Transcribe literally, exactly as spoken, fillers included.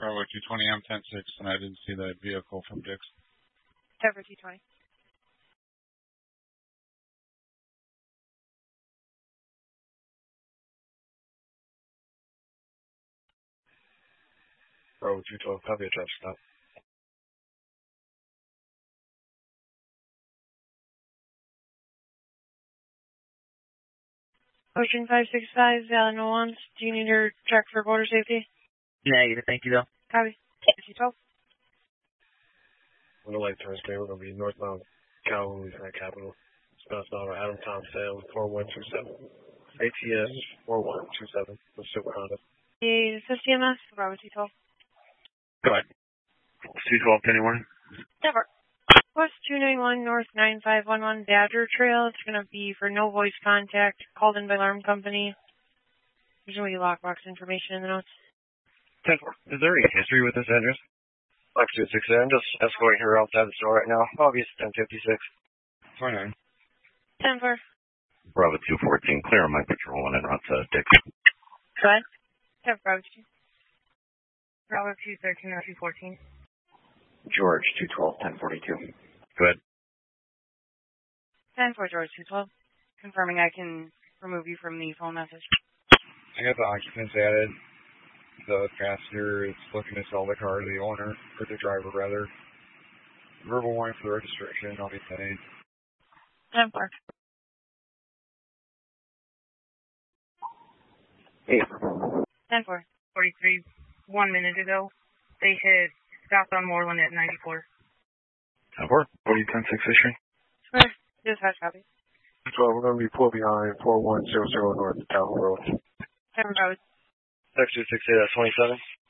Bravo two twenty, I'm ten six, and I didn't see that vehicle from Dix. Denver two twenty. Bravo two twelve, copy a traffic stop. Ocean five six five, Valley no ones. Do you need your check for border safety? Negative, thank you though. Copy. two twelve. When the light turns green, we're going to be northbound Calhoun, Louisiana Capital. Southbound Adam Tom Sale, four one two seven. A T S four one two seven with Super Honda. The C M S, Bravo two twelve. Go ahead. two twelve, anyone? Denver. West two ninety-one, North nine five one one, Badger Trail. It's going to be for no voice contact, called in by alarm company. There's going to be lockbox information in the notes. ten four. Is there any history with this address? five two six, I'm just escorting her outside the store right now. Obvious ten fifty-six. twenty-nine. ten four. Bravo two fourteen, clear on my patrol and en route to Dix. Go ahead. ten Bravo two. Bravo two thirteen, two fourteen. George two twelve, ten forty-two. Go ahead. ten four, George two twelve. Confirming I can remove you from the phone message. I got the occupants added. The passenger is looking to sell the car to the owner, or the driver rather. Verbal warning for the registration, I'll be paid. ten four. Hey. ten four. forty-three, one minute ago. They hit south on Moreland at ninety-four. ten four. What are you ten six issuing? Sure. Dispatch copy. twelve, we're going to be pulled behind four one zero zero North Calhoun Road. ten Bravo. X two six eight, that's twenty-seven.